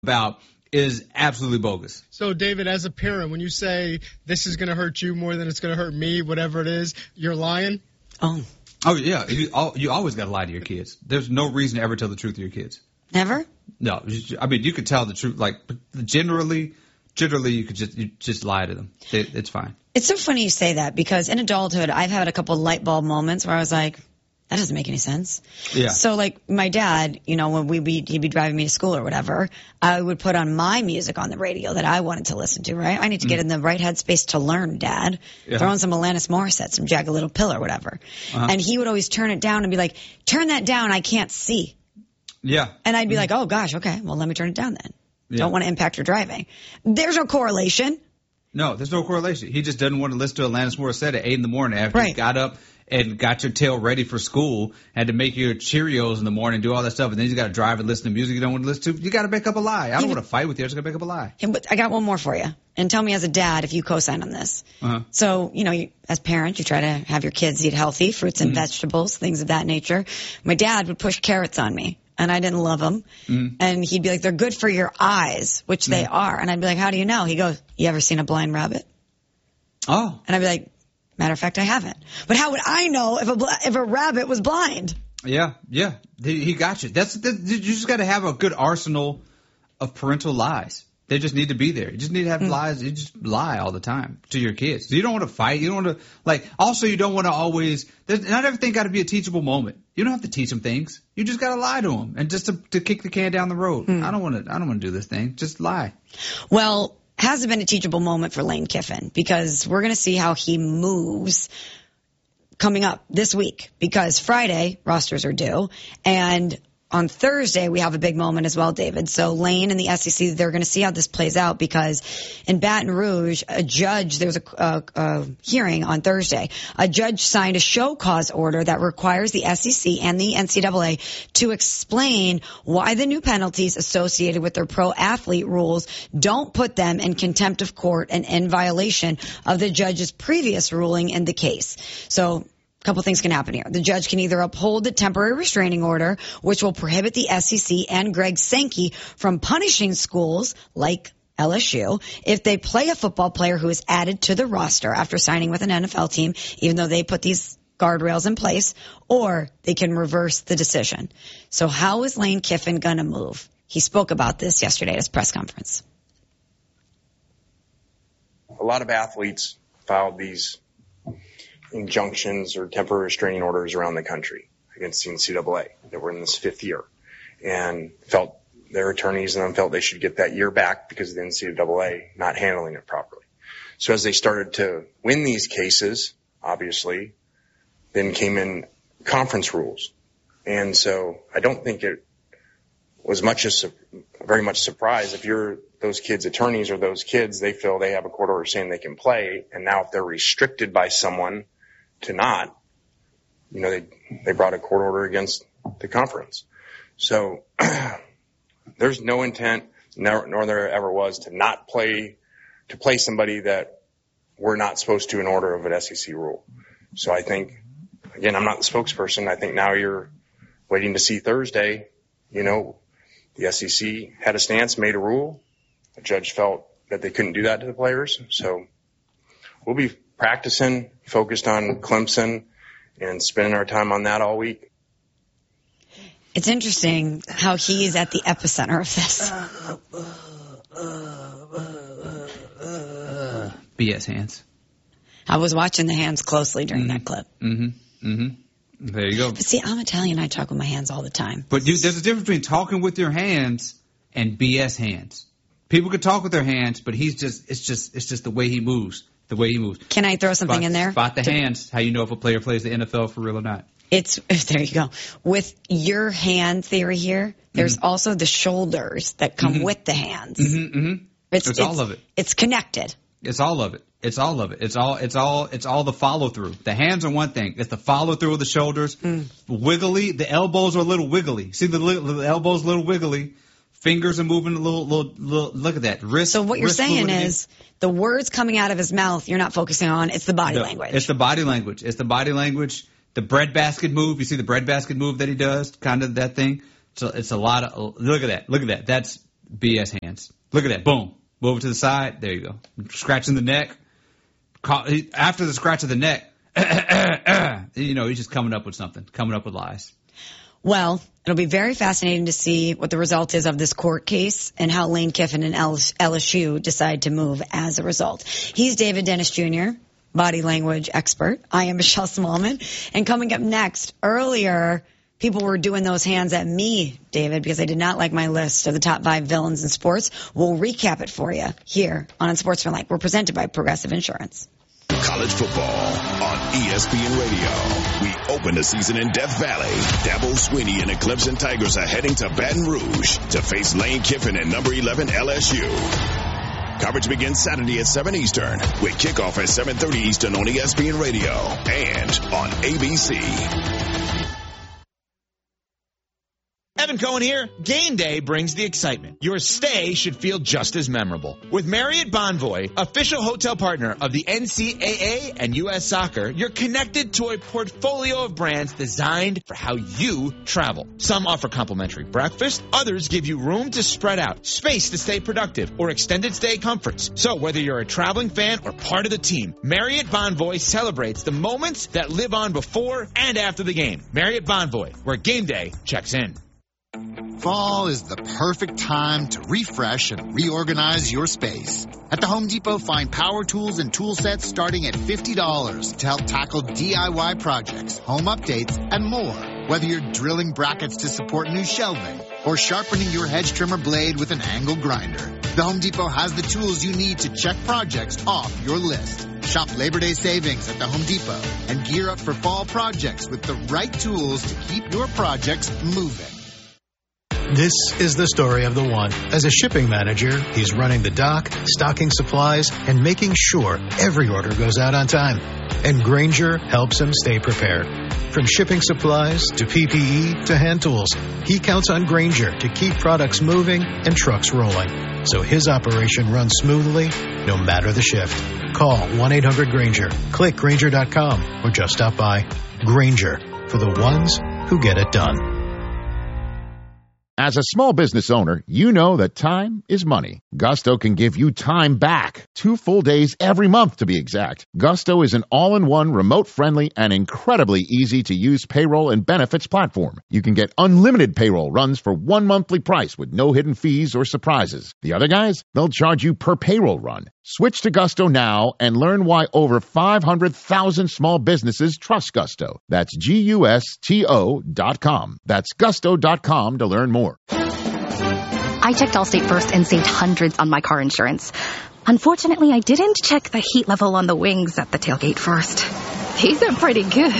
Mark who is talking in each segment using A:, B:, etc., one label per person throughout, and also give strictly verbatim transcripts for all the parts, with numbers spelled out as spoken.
A: about is absolutely bogus.
B: So, David, as a parent, when you say this is going to hurt you more than it's going to hurt me, whatever it is, you're lying?
C: Oh.
A: Oh, yeah. You, you always got to lie to your kids. There's no reason to ever tell the truth to your kids.
C: Never?
A: No. I mean, you could tell the truth. Like, generally, generally, you could just you just lie to them. It, it's fine.
C: It's so funny you say that because in adulthood, I've had a couple light bulb moments where I was like, that doesn't make any sense.
A: Yeah.
C: So, like, my dad, you know, when we be, he'd be driving me to school or whatever, I would put on my music on the radio that I wanted to listen to, right? I need to get mm. in the right headspace to learn, Dad. Yeah. Throw on some Alanis Morissette, some Jagged Little Pill or whatever. Uh-huh. And he would always turn it down and be like, turn that down, I can't see.
A: Yeah.
C: And I'd be mm. like, oh, gosh, okay, well, let me turn it down then.
A: Yeah.
C: Don't want to impact your driving. There's no correlation.
A: No, there's no correlation. He just doesn't want to listen to Alanis Morissette at eight in the morning after
C: right.
A: he got up and got your tail ready for school, had to make your Cheerios in the morning, do all that stuff, and then you got to drive and listen to music you don't want to listen to. You got to make up a lie. I don't want to fight with you. I just got to make up a lie.
C: I got one more for you. And tell me as a dad if you co-sign on this.
A: Uh-huh.
C: So, you know, you, as parents, you try to have your kids eat healthy, fruits and mm-hmm. vegetables, things of that nature. My dad would push carrots on me, and I didn't love them. Mm-hmm. And he'd be like, they're good for your eyes, which mm-hmm. they are. And I'd be like, how do you know? He goes, you ever seen a blind rabbit?
A: Oh.
C: And I'd be like, matter of fact, I haven't. But how would I know if a if a rabbit was blind?
A: Yeah, yeah, he, he got you. That's that, you just got to have a good arsenal of parental lies. They just need to be there. You just need to have mm. lies. You just lie all the time to your kids. You don't want to fight. You don't want to like. Also, you don't want to always. Not everything got to be a teachable moment. You don't have to teach them things. You just got to lie to them and just to, to kick the can down the road. Mm. I don't want to. I don't want to do this thing. Just lie.
C: Well. Has it been a teachable moment for Lane Kiffin? Because we're going to see how he moves coming up this week. Because Friday, rosters are due. And on Thursday, we have a big moment as well, David. So Lane and the S E C, they're going to see how this plays out. Because in Baton Rouge, a judge, there was a, a, a hearing on Thursday. A judge signed a show cause order that requires the S E C and the N C double A to explain why the new penalties associated with their pro athlete rules don't put them in contempt of court and in violation of the judge's previous ruling in the case. So, a couple things can happen here. The judge can either uphold the temporary restraining order, which will prohibit the S E C and Greg Sankey from punishing schools like L S U if they play a football player who is added to the roster after signing with an N F L team, even though they put these guardrails in place, or they can reverse the decision. So how is Lane Kiffin going to move? He spoke about this yesterday at his press conference.
D: A lot of athletes filed these injunctions or temporary restraining orders around the country against the N C double A that were in this fifth year and felt their attorneys and them felt they should get that year back because of the N C double A not handling it properly. So as they started to win these cases, obviously, then came in conference rules. And so I don't think it was much as very much surprise if you're those kids' attorneys or those kids, they feel they have a court order saying they can play. And now if they're restricted by someone to not, you know, they, they brought a court order against the conference. So there's no intent, nor, nor there ever was, to not play, to play somebody that we're not supposed to in order of an S E C rule. So I think, again, I'm not the spokesperson. I think now you're waiting to see Thursday. You know, the S E C had a stance, made a rule. The judge felt that they couldn't do that to the players. So we'll be practicing, focused on Clemson, and spending our time on that all week.
C: It's interesting how he is at the epicenter of this.
A: B S hands.
C: I was watching the hands closely during mm-hmm. that clip.
A: Mm-hmm. Mm-hmm. There you go.
C: But see, I'm Italian. I talk with my hands all the time.
A: But you, there's a difference between talking with your hands and B S hands. People can talk with their hands, but he's just, it's just, it's just the way he moves. The way he moves.
C: Can I throw something
A: spot,
C: in there?
A: Spot the to, hands. How you know if a player plays the N F L for real or not.
C: It's there you go. With your hand theory here, there's mm-hmm. also the shoulders that come
A: mm-hmm.
C: with the hands.
A: Mm-hmm, mm-hmm.
C: It's,
A: it's, it's all of it.
C: It's connected.
A: It's all of it. It's all of it. It's all. It's all. It's all the follow through. The hands are one thing. It's the follow through of the shoulders. Mm. Wiggly. The elbows are a little wiggly. See the, the elbows a little wiggly. Fingers are moving a little, little, little. Look at that. Wrist.
C: So what you're saying is the words coming out of his mouth you're not focusing on. It's the body
A: no,
C: language.
A: It's the body language. It's the body language. The breadbasket move. You see the breadbasket move that he does, kind of that thing. So it's a lot of. Look at that. Look at that. That's B S hands. Look at that. Boom. Move it to the side. There you go. Scratching the neck. After the scratch of the neck, you know, he's just coming up with something, coming up with lies.
C: Well, it'll be very fascinating to see what the result is of this court case and how Lane Kiffin and L S U decide to move as a result. He's David Dennis Junior, body language expert. I am Michelle Smallman. And coming up next, earlier, people were doing those hands at me, David, because I did not like my list of the top five villains in sports. We'll recap it for you here on Unsportsmanlike. We're presented by Progressive Insurance.
E: College football on E S P N Radio. We open the season in Death Valley. Dabo Swinney and the Clemson Tigers are heading to Baton Rouge to face Lane Kiffin and number eleven L S U. Coverage begins Saturday at seven Eastern with kickoff at seven thirty Eastern on E S P N Radio and on A B C.
F: Evan Cohen here. Game day brings the excitement. Your stay should feel just as memorable. With Marriott Bonvoy, official hotel partner of the N C double A and U S Soccer, you're connected to a portfolio of brands designed for how you travel. Some offer complimentary breakfast, others give you room to spread out, space to stay productive, or extended stay comforts. So whether you're a traveling fan or part of the team, Marriott Bonvoy celebrates the moments that live on before and after the game. Marriott Bonvoy, where game day checks in.
G: Fall is the perfect time to refresh and reorganize your space. At the Home Depot, find power tools and tool sets starting at fifty dollars to help tackle D I Y projects, home updates, and more. Whether you're drilling brackets to support new shelving or sharpening your hedge trimmer blade with an angle grinder, the Home Depot has the tools you need to check projects off your list. Shop Labor Day savings at the Home Depot and gear up for fall projects with the right tools to keep your projects moving.
H: This is the story of the one. As a shipping manager, he's running the dock, stocking supplies, and making sure every order goes out on time. And Grainger helps him stay prepared. From shipping supplies to P P E to hand tools, he counts on Grainger to keep products moving and trucks rolling. So his operation runs smoothly, no matter the shift. Call one eight hundred Grainger, click Grainger dot com, or just stop by. Grainger, for the ones who get it done.
I: As a small business owner, you know that time is money. Gusto can give you time back. Two full days every month, to be exact. Gusto is an all-in-one, remote-friendly, and incredibly easy-to-use payroll and benefits platform. You can get unlimited payroll runs for one monthly price with no hidden fees or surprises. The other guys, they'll charge you per payroll run. Switch to Gusto now and learn why over five hundred thousand small businesses trust Gusto. That's G U S T O dot com. That's Gusto dot com to learn more.
J: I checked Allstate first and saved hundreds on my car insurance. Unfortunately, I didn't check the heat level on the wings at the tailgate first. These are pretty good.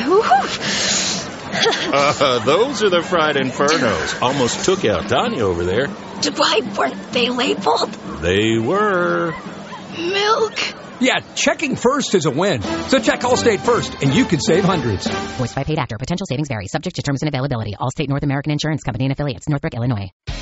K: uh, those are the fried infernos. Almost took out Tanya over there.
J: Why weren't they labeled?
K: They were.
J: Milk.
L: Yeah, checking first is a win. So check Allstate first, and you could save hundreds.
M: Voiced by paid actor. Potential savings vary. Subject to terms and availability. Allstate North American Insurance Company and affiliates. Northbrook, Illinois.